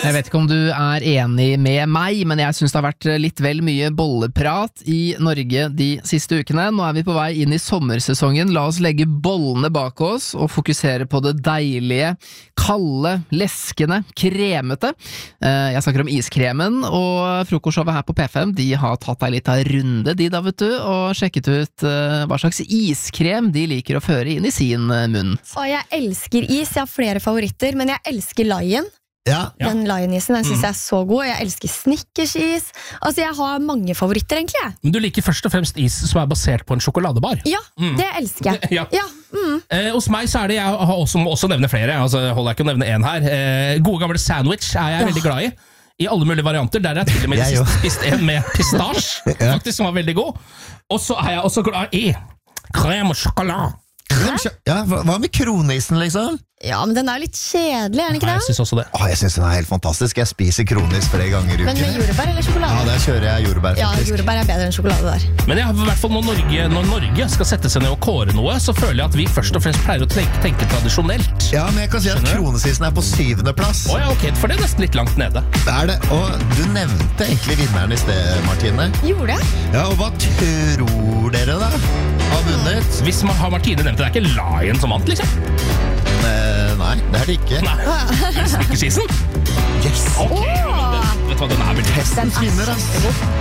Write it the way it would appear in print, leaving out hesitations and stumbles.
Jeg vet ikke om du enig med meg, men jeg synes det har vært litt vel mye bolleprat i Norge de siste ukene. Nå vi på vei inn i sommersesongen. La oss legge bollene bak oss og fokusere på det deilige, kalde, leskende, kremete. Jeg snakker om iskremen, og frokostshowet her på P5, de har tatt en liten runde, de da, vet du, og sjekket ut hva slags iskrem de liker å føre inn i sin munn. Jeg elsker is, jeg har flere favoritter, men jeg elsker Lion. Ja. Den Lion-isen, den synes jeg så god. Jeg elsker Snickers-is. Altså, jeg har mange favoritter, egentlig. Men du liker først og fremst is som basert på en sjokoladebar? Ja, det elsker jeg. Ja. Hos meg så det, jeg har også nevne flere, altså holder jeg ikke å nevne en her. Gode gamle sandwich jeg veldig glad i. I alle mulige varianter, der jeg til og med spist en med pistasje, faktisk, som var veldig god. Og så jeg også glad i krem og sjokolade. Ja, hva med kronisen, liksom? Ja, men den litt kjedelig, den ikke det? Jeg synes også det. Jeg synes den helt fantastisk. Jeg spiser kronis flere ganger i uken. Men med jordbær eller sjokolade? Ja, der kjører jeg jordbær, faktisk. Ja, jordbær bedre enn sjokolade der. Men i hvert fall når Norge skal sette seg ned og kåre noe, så føler jeg at vi først og fremst pleier å tenke tradisjonelt. Ja, men jeg kan si at kronisisen på 7. plass. Ok, for det nesten litt langt nede. Det det, og du nevnte egentlig vinneren i sted, Martine. Gjorde jeg? Ja, og hva tror dere da? Har vunnet? Hvis man har Martine nevnt det, ikke Lion som vant, liksom? Nei, det det ikke. Nei, Snickers-isen? Yes! Ok, vet du hva, den veldig Hestens vinner, altså.